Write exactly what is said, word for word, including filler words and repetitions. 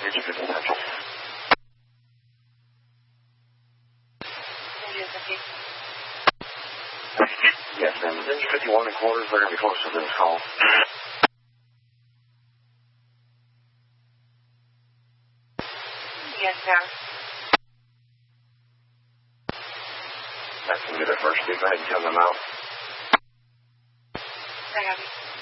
Engine fifty Central. Engine fifty. Yes, ma'am. Engine fifty-one and quarters, they're going to be close to this call. Yes, ma'am. That's going to be their first speed. Go ahead and tell them out. I have you.